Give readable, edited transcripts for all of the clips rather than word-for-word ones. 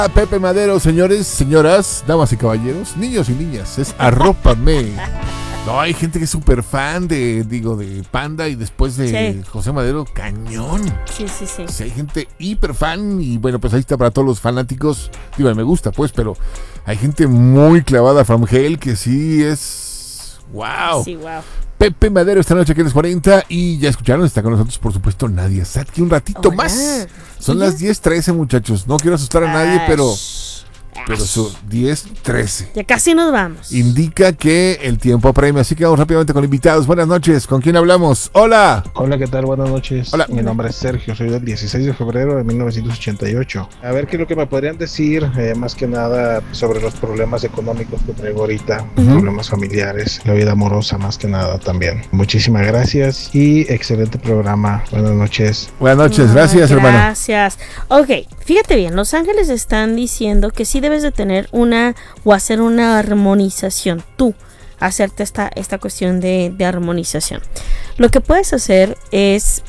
Pepe Madero, señores, señoras, damas y caballeros, niños y niñas, es Arrópame. No, hay gente que es súper fan de Panda y después de José Madero, cañón. Sí. Sí, hay gente hiper fan y bueno, pues ahí está para todos los fanáticos. Digo, me gusta pues, pero hay gente muy clavada from hell que sí es... ¡Wow! Sí, wow. Pepe Madero esta noche aquí en los 40 y ya escucharon, está con nosotros por supuesto Nadia Satki un ratito más. Son las 10:13 muchachos, no quiero asustar a nadie, pero son 10:13. Ya casi nos vamos. Indica que el tiempo apremia, así que vamos rápidamente con invitados. Buenas noches, ¿con quién hablamos? Hola. Hola, ¿qué tal? Buenas noches. Hola. Mi nombre es Sergio, soy del 16 de febrero de 1988. A ver qué es lo que me podrían decir, más que nada sobre los problemas económicos que traigo ahorita, problemas familiares, la vida amorosa más que nada también. Muchísimas gracias y excelente programa. Buenas noches. Buenas noches, gracias hermano. Gracias. Ok, fíjate bien, los ángeles están diciendo que sí debes de tener hacer una armonización, tú hacerte esta cuestión de armonización. Lo que puedes hacer es,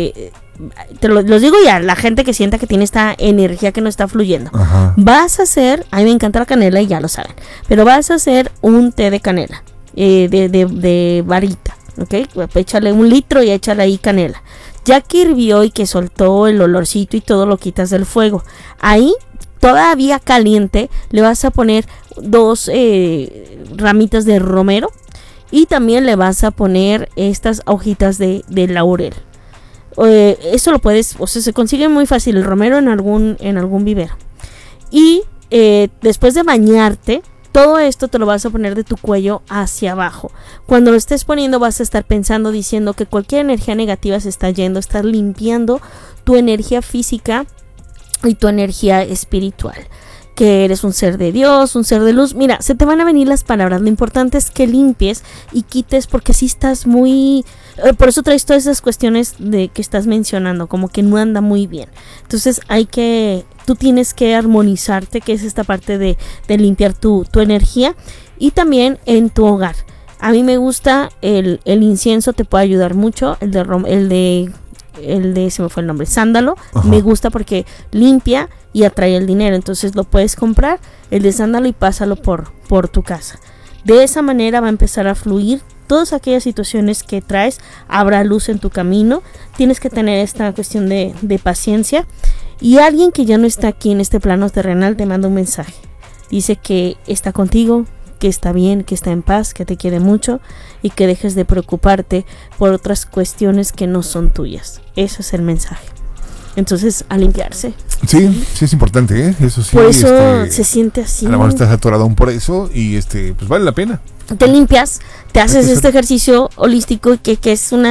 los digo ya, la gente que sienta que tiene esta energía que no está fluyendo, vas a hacer, a mí me encanta la canela y ya lo saben, pero vas a hacer un té de canela, de varita, ¿ok? Échale 1 litro y échale ahí canela. Ya que hirvió y que soltó el olorcito y todo, lo quitas del fuego. Ahí, todavía caliente, le vas a poner 2 ramitas de romero y también le vas a poner estas hojitas de laurel. Eso lo puedes, o sea, se consigue muy fácil el romero en algún vivero. Y después de bañarte, todo esto te lo vas a poner de tu cuello hacia abajo. Cuando lo estés poniendo vas a estar pensando, diciendo que cualquier energía negativa se está yendo, estás limpiando tu energía física y tu energía espiritual, que eres un ser de Dios, un ser de luz. Mira, se te van a venir las palabras, lo importante es que limpies y quites, porque si estás muy... por eso traes todas esas cuestiones de que estás mencionando, como que no anda muy bien. Entonces tú tienes que armonizarte, que es esta parte de limpiar tu energía, y también en tu hogar. A mí me gusta el incienso, te puede ayudar mucho, el de se me fue el nombre, sándalo. Me gusta porque limpia y atrae el dinero, entonces lo puedes comprar, el de sándalo, y pásalo por tu casa. De esa manera va a empezar a fluir todas aquellas situaciones que traes, habrá luz en tu camino. Tienes que tener esta cuestión de paciencia, y alguien que ya no está aquí en este plano terrenal te manda un mensaje, dice que está contigo, que está bien, que está en paz, que te quiere mucho y que dejes de preocuparte por otras cuestiones que no son tuyas. Ese es el mensaje. Entonces, a limpiarse. Sí es importante, eso sí. Por eso se siente así. A lo mejor estás atorado aún por eso y pues vale la pena. Te limpias, te haces este ejercicio holístico que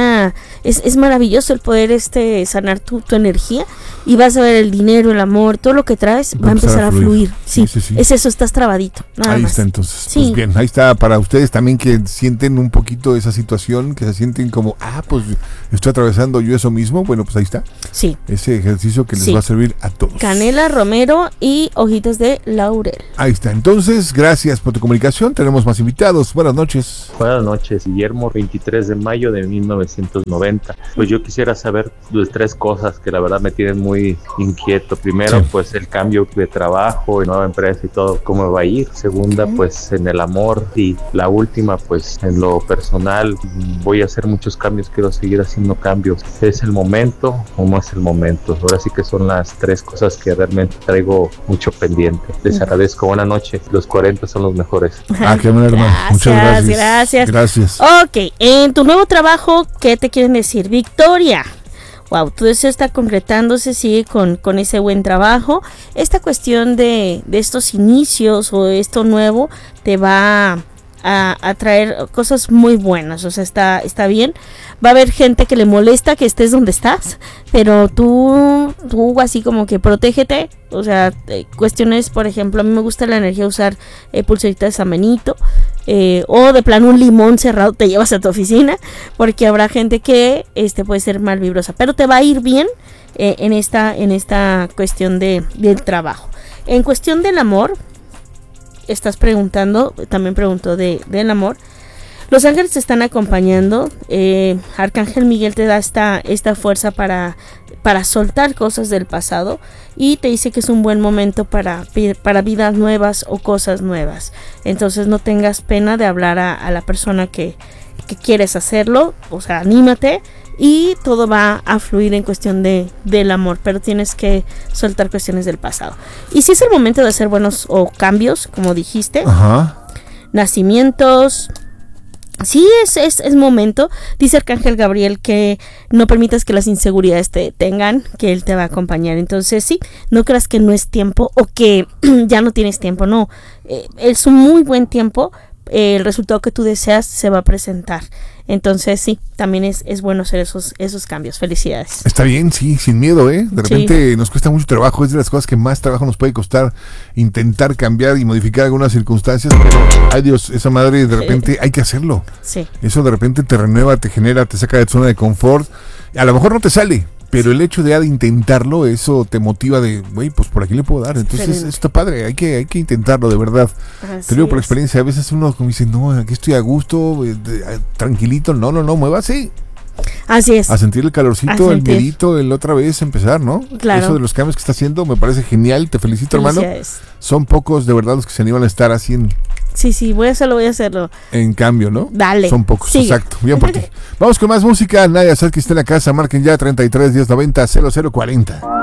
es maravilloso el poder sanar tu energía, y vas a ver el dinero, el amor, todo lo que traes va a empezar a fluir. Sí. Es eso, estás trabadito. Ahí más. Está entonces. Sí. Pues bien, ahí está para ustedes también que sienten un poquito esa situación, que se sienten como, pues estoy atravesando yo eso mismo. Bueno, pues ahí está. Sí. Ese ejercicio que les va a servir a todos. Canela, romero y hojitas de laurel. Ahí está. Entonces, gracias por tu comunicación. Tenemos más invitados. Buenas noches. Buenas noches, Guillermo, 23 de mayo de 1990. Pues yo quisiera saber 3 cosas que la verdad me tienen muy inquieto. Primero, pues el cambio de trabajo, nueva empresa y todo, cómo me va a ir. Segunda, pues en el amor. Y la última, pues en lo personal, voy a hacer muchos cambios, quiero seguir haciendo cambios. ¿Es el momento o no es el momento? Ahora sí que son las 3 cosas que realmente traigo mucho pendiente. Les agradezco, buenas noches. Los 40 son los mejores. Qué bueno, hermano. Muchas gracias. Ok, en tu nuevo trabajo, ¿qué te quieren decir? Victoria. Wow, todo eso está concretándose, sigue con ese buen trabajo. Esta cuestión de estos inicios o esto nuevo te va a traer cosas muy buenas, o sea, está bien. Va a haber gente que le molesta que estés donde estás, pero tú así como que protégete, o sea, cuestiones, por ejemplo, a mí me gusta la energía usar pulseritas de San Benito, o de plano un limón cerrado te llevas a tu oficina, porque habrá gente que puede ser mal vibrosa, pero te va a ir bien en esta cuestión del trabajo. En cuestión del amor, estás preguntando, también preguntó del amor. Los ángeles te están acompañando. Arcángel Miguel te da esta fuerza para soltar cosas del pasado y te dice que es un buen momento para vidas nuevas o cosas nuevas. Entonces no tengas pena de hablar a la persona que quieres hacerlo, o sea, anímate y todo va a fluir en cuestión del amor, pero tienes que soltar cuestiones del pasado. Y si es el momento de hacer buenos o cambios, como dijiste, nacimientos. Sí, es momento. Dice Arcángel Gabriel que no permitas que las inseguridades te detengan, que él te va a acompañar. Entonces sí, no creas que no es tiempo o que ya no tienes tiempo. No, es un muy buen tiempo. El resultado que tú deseas se va a presentar. Entonces sí, también es bueno hacer esos cambios. Felicidades. Está bien, sí, sin miedo, De repente nos cuesta mucho trabajo. Es de las cosas que más trabajo nos puede costar intentar cambiar y modificar algunas circunstancias. Pero, ay Dios, esa madre de repente hay que hacerlo. Sí. Eso de repente te renueva, te genera, te saca de tu zona de confort. A lo mejor no te sale, pero el hecho de intentarlo, eso te motiva de, güey, pues por aquí le puedo dar. Entonces, eso está padre, hay que intentarlo, de verdad. Te digo por experiencia, a veces uno como dice, no, aquí estoy a gusto, tranquilito, no, muévase. Así es. A sentir el calorcito, el miedito, el otra vez empezar, ¿no? Claro. Eso de los cambios que está haciendo me parece genial, te felicito, hermano. Son pocos, de verdad, los que se animan a estar así en... Sí, voy a hacerlo. En cambio, ¿no? Dale. Son pocos, sigue. Exacto. Bien por ti. Vamos con más música. Nadia Sad, que está en la casa. Marquen ya 33 10 90 0040.